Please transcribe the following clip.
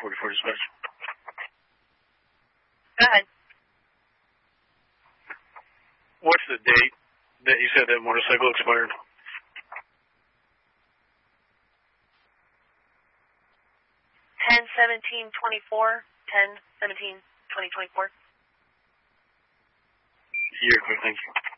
44 dispatch. Go ahead. What's the date that you said that motorcycle expired? 10/17/24. 10/17/2024. You're clear, thank you.